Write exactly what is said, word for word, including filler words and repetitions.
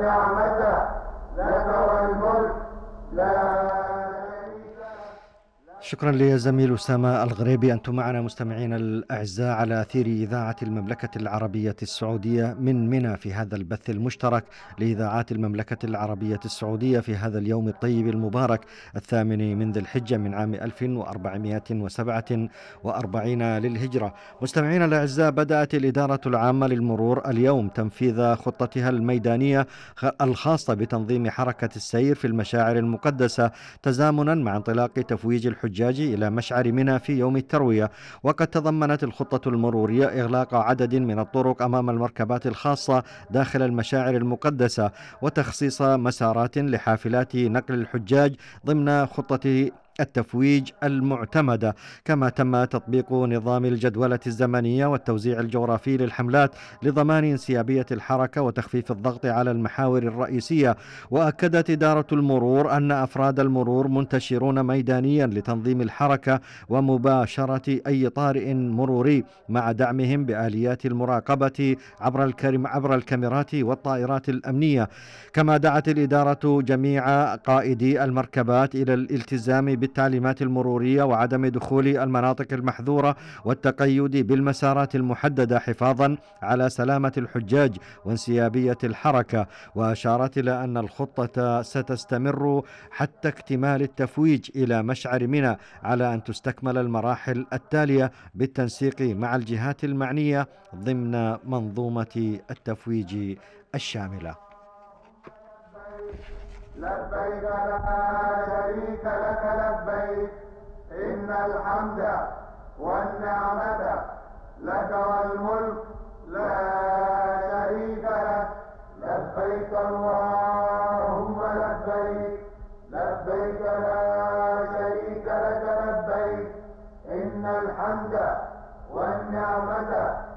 والنعمة لك والملك لا. شكرا لزميل أسامة الغريبي. أنتم معنا مستمعين الأعزاء على أثير إذاعة المملكة العربية السعودية من منى في هذا البث المشترك لإذاعات المملكة العربية السعودية في هذا اليوم الطيب المبارك الثامن من ذي الحجة من عام ألف وأربعمائة وسبعة وأربعين للهجرة. مستمعين الأعزاء، بدأت الإدارة العامة للمرور اليوم تنفيذ خطتها الميدانية الخاصة بتنظيم حركة السير في المشاعر المقدسة تزامنا مع انطلاق تفويج الحجاج إلى مشعر منى في يوم التروية. وقد تضمنت الخطة المرورية إغلاق عدد من الطرق أمام المركبات الخاصة داخل المشاعر المقدسة وتخصيص مسارات لحافلات نقل الحجاج ضمن خطة التفويج المعتمدة. كما تم تطبيق نظام الجدولة الزمنية والتوزيع الجغرافي للحملات لضمان انسيابية الحركة وتخفيف الضغط على المحاور الرئيسية. وأكدت إدارة المرور أن أفراد المرور منتشرون ميدانيا لتنظيم الحركة ومباشرة أي طارئ مروري مع دعمهم بآليات المراقبة عبر الكرم عبر الكاميرات والطائرات الأمنية. كما دعت الإدارة جميع قائدي المركبات إلى الالتزام بالتعليمات المرورية وعدم دخول المناطق المحظورة والتقيد بالمسارات المحددة حفاظا على سلامة الحجاج وانسيابية الحركة. وأشارت إلى أن الخطة ستستمر حتى اكتمال التفويج إلى مشعر منى، على أن تستكمل المراحل التالية بالتنسيق مع الجهات المعنية ضمن منظومة التفويج الشاملة. لبيك لا شريك لك لبيك إن الحمد والنعمة لك والملك لا شريك لك. لبيك اللهم لبيك لبيك لا شريك لك لبيك إن الحمد والنعمة